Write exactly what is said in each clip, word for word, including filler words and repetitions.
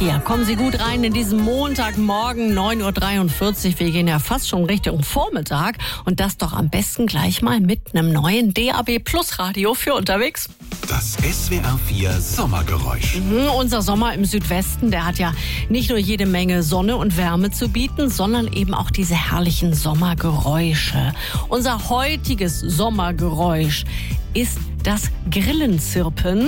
vier. Kommen Sie gut rein in diesen Montagmorgen, neun Uhr dreiundvierzig. Wir gehen ja fast schon Richtung Vormittag. Und das doch am besten gleich mal mit einem neuen D A B Plus Radio für unterwegs. Das S W R vier Sommergeräusch. Mhm, unser Sommer im Südwesten, der hat ja nicht nur jede Menge Sonne und Wärme zu bieten, sondern eben auch diese herrlichen Sommergeräusche. Unser heutiges Sommergeräusch ist das Grillenzirpen.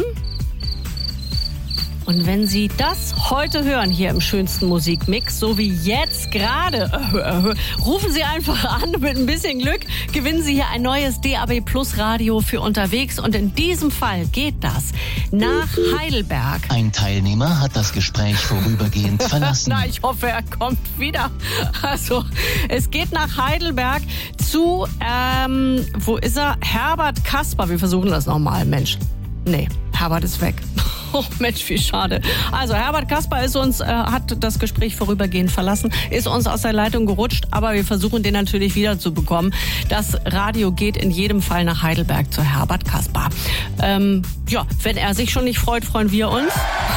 Und wenn Sie das heute hören, hier im schönsten Musikmix, so wie jetzt gerade, äh, äh, rufen Sie einfach an. Mit ein bisschen Glück gewinnen Sie hier ein neues D A B Plus Radio für unterwegs. Und in diesem Fall geht das nach Heidelberg. Ein Teilnehmer hat das Gespräch vorübergehend verlassen. Na, ich hoffe, er kommt wieder. Also, es geht nach Heidelberg zu, ähm, wo ist er? Herbert Kasper. Wir versuchen das nochmal, Mensch. Nee, Herbert ist weg. Oh Mensch, wie schade. Also Herbert Kasper ist uns, äh, hat das Gespräch vorübergehend verlassen, ist uns aus der Leitung gerutscht, aber wir versuchen den natürlich wiederzubekommen. Das Radio geht in jedem Fall nach Heidelberg zu Herbert Kasper. Ähm, ja, wenn er sich schon nicht freut, freuen wir uns.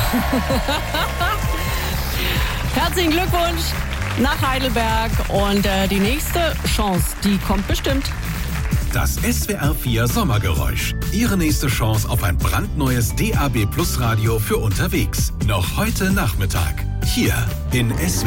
Herzlichen Glückwunsch nach Heidelberg und äh, die nächste Chance, die kommt bestimmt. Das S W R vier Sommergeräusch. Ihre nächste Chance auf ein brandneues D A B Plus Radio für unterwegs. Noch heute Nachmittag. Hier in S W R